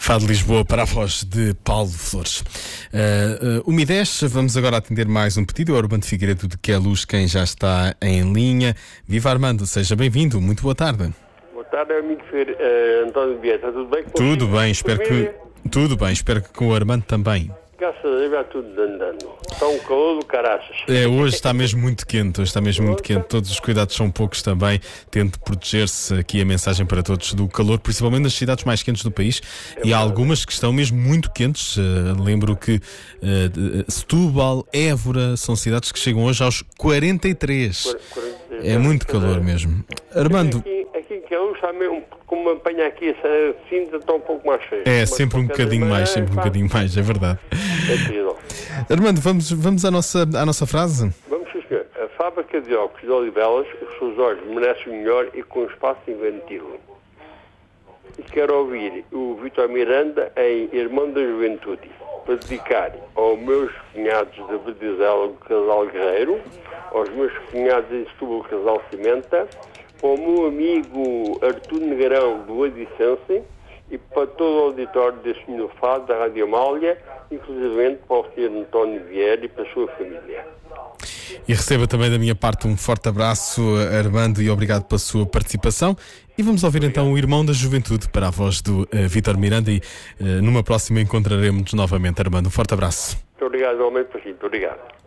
Fado Lisboa para a voz de Paulo Flores. 1h10, vamos agora atender mais um pedido. É o Armando Figueiredo de Queluz, quem já está em linha. Viva Armando, seja bem-vindo, muito boa tarde. Boa tarde, amigo António Vieira, tudo bem? Tudo bem, espero que com o Armando também. Graças a Deus vai tudo andando. Está um calor do caraças. Hoje está mesmo muito quente, todos os cuidados são poucos também. Tente proteger-se, aqui a mensagem para todos, do calor, principalmente nas cidades mais quentes do país. E há algumas que estão mesmo muito quentes. Lembro que Setúbal, Évora, são cidades que chegam hoje aos 43. É muito calor mesmo. Armando... Aqui em Queluz está mesmo, como apanha aqui essa cinta, está um pouco mais cheio. É, sempre um bocadinho mais, é verdade. Armando, vamos à nossa frase? Vamos, senhor. A fábrica de óculos de Odivelas, os seus olhos merecem o melhor e com espaço inventivo. E quero ouvir o Vítor Miranda em Irmão da Juventude, para dedicar aos meus cunhados de Bedizela, do Casal Guerreiro, aos meus cunhados em Setúbal, do Casal Cimenta, ao meu amigo Artur Negrão do Adicense e para todo o auditório deste menino fado da Rádio Amália, inclusivamente para o Sr. António Vieira e para a sua família. E receba também da minha parte um forte abraço, Armando, e obrigado pela sua participação. E vamos ouvir então o Irmão da Juventude para a voz do Vítor Miranda e numa próxima encontraremos-nos novamente, Armando. Um forte abraço. Muito obrigado, igualmente para si. Muito obrigado.